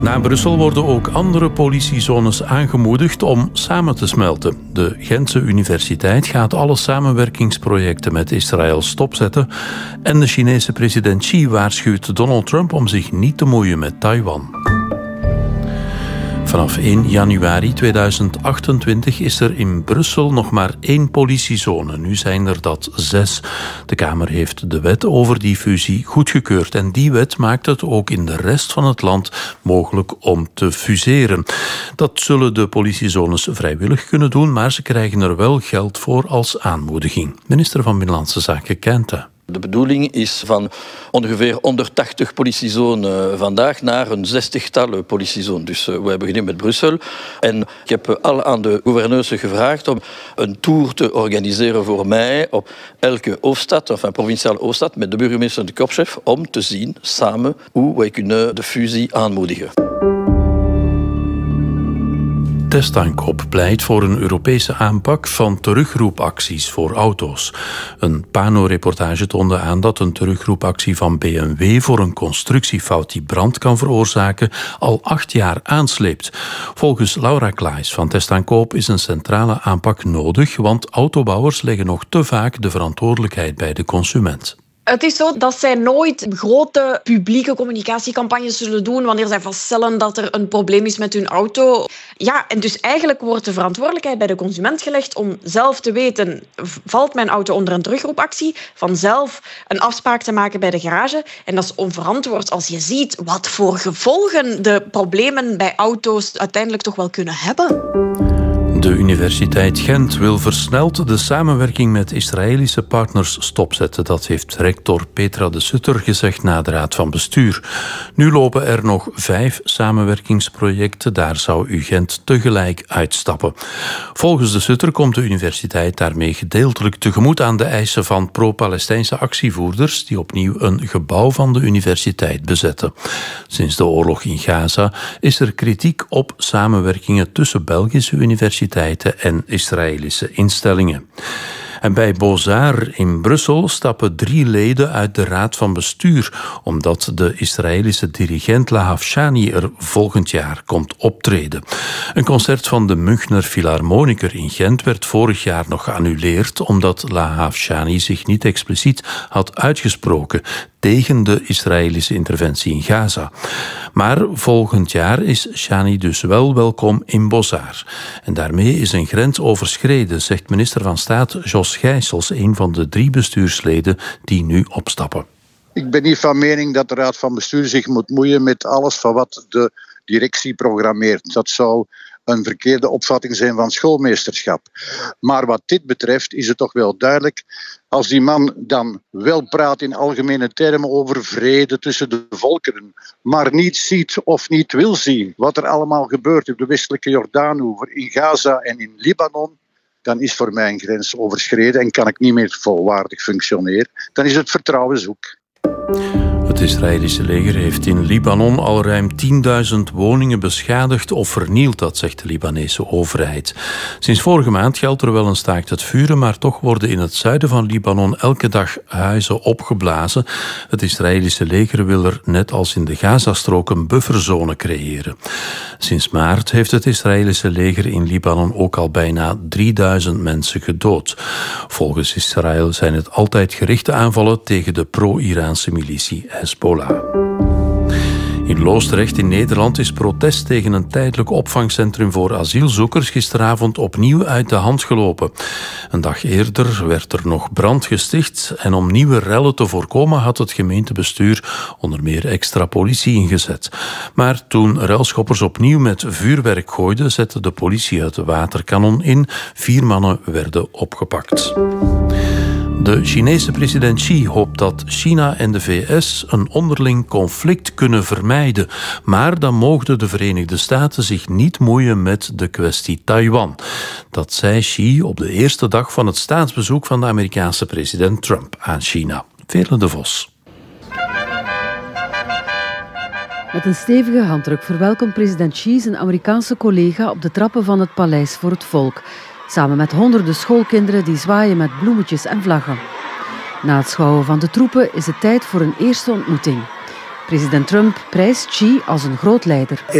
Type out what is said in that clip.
Na Brussel worden ook andere politiezones aangemoedigd om samen te smelten. De Gentse Universiteit gaat alle samenwerkingsprojecten met Israël stopzetten en de Chinese president Xi waarschuwt Donald Trump om zich niet te moeien met Taiwan. Vanaf 1 januari 2028 is er in Brussel nog maar 1 politiezone. Nu zijn er dat 6. De Kamer heeft de wet over die fusie goedgekeurd. En die wet maakt het ook in de rest van het land mogelijk om te fuseren. Dat zullen de politiezones vrijwillig kunnen doen, maar ze krijgen er wel geld voor als aanmoediging. Minister van Binnenlandse Zaken Kente. De bedoeling is van ongeveer 180 politiezones vandaag naar een 60-tal politiezones. Dus we hebben beginnen met Brussel. En ik heb al aan de gouverneurs gevraagd om een tour te organiseren voor mij op elke hoofdstad, of een provinciale hoofdstad, met de burgemeester en de korpschef, om te zien samen hoe wij kunnen de fusie aanmoedigen. Testaankoop pleit voor een Europese aanpak van terugroepacties voor auto's. Een Pano-reportage toonde aan dat een terugroepactie van BMW voor een constructiefout die brand kan veroorzaken al 8 jaar aansleept. Volgens Laura Klaes van Testaankoop is een centrale aanpak nodig, want autobouwers leggen nog te vaak de verantwoordelijkheid bij de consument. Het is zo dat zij nooit grote publieke communicatiecampagnes zullen doen wanneer zij vaststellen dat er een probleem is met hun auto. Ja, en dus eigenlijk wordt de verantwoordelijkheid bij de consument gelegd om zelf te weten, valt mijn auto onder een terugroepactie, vanzelf een afspraak te maken bij de garage. En dat is onverantwoord als je ziet wat voor gevolgen de problemen bij auto's uiteindelijk toch wel kunnen hebben. De Universiteit Gent wil versneld de samenwerking met Israëlische partners stopzetten. Dat heeft rector Petra de Sutter gezegd na de Raad van Bestuur. Nu lopen er nog 5 samenwerkingsprojecten. Daar zou UGent tegelijk uitstappen. Volgens de Sutter komt de universiteit daarmee gedeeltelijk tegemoet aan de eisen van pro-Palestijnse actievoerders die opnieuw een gebouw van de universiteit bezetten. Sinds de oorlog in Gaza is er kritiek op samenwerkingen tussen Belgische universiteiten en Israëlische instellingen. En bij Beaux-Arts in Brussel stappen 3 leden uit de Raad van Bestuur, omdat de Israëlische dirigent Lahav Shani er volgend jaar komt optreden. Een concert van de Münchner Philharmoniker in Gent werd vorig jaar nog geannuleerd, omdat Lahav Shani zich niet expliciet had uitgesproken tegen de Israëlische interventie in Gaza. Maar volgend jaar is Shani dus wel welkom in Beaux-Arts. En daarmee is een grens overschreden, zegt minister van Staat Jos Gijsels, een van de 3 bestuursleden die nu opstappen. Ik ben niet van mening dat de Raad van Bestuur zich moet moeien met alles van wat de directie programmeert. Dat zou een verkeerde opvatting zijn van schoolmeesterschap. Maar wat dit betreft is het toch wel duidelijk, als die man dan wel praat in algemene termen over vrede tussen de volkeren, maar niet ziet of niet wil zien wat er allemaal gebeurt op de westelijke Jordaanoever, in Gaza en in Libanon, dan is voor mij een grens overschreden en kan ik niet meer volwaardig functioneren. Dan is het vertrouwen zoek. Het Israëlische leger heeft in Libanon al ruim 10.000 woningen beschadigd of vernield, dat zegt de Libanese overheid. Sinds vorige maand geldt er wel een staakt het vuren, maar toch worden in het zuiden van Libanon elke dag huizen opgeblazen. Het Israëlische leger wil er, net als in de Gazastrook, een bufferzone creëren. Sinds maart heeft het Israëlische leger in Libanon ook al bijna 3000 mensen gedood. Volgens Israël zijn het altijd gerichte aanvallen tegen de pro-Iraanse militie Hezbollah. In Loosdrecht in Nederland is protest tegen een tijdelijk opvangcentrum voor asielzoekers gisteravond opnieuw uit de hand gelopen. Een dag eerder werd er nog brand gesticht en om nieuwe rellen te voorkomen had het gemeentebestuur onder meer extra politie ingezet. Maar toen relschoppers opnieuw met vuurwerk gooiden, zette de politie het waterkanon in. 4 mannen werden opgepakt. De Chinese president Xi hoopt dat China en de VS een onderling conflict kunnen vermijden. Maar dan mogen de Verenigde Staten zich niet moeien met de kwestie Taiwan. Dat zei Xi op de eerste dag van het staatsbezoek van de Amerikaanse president Trump aan China. Veerle de Vos. Met een stevige handdruk verwelkomt president Xi zijn Amerikaanse collega op de trappen van het Paleis voor het Volk. Samen met honderden schoolkinderen die zwaaien met bloemetjes en vlaggen. Na het schouwen van de troepen is het tijd voor een eerste ontmoeting. President Trump prijst Xi als een groot leider.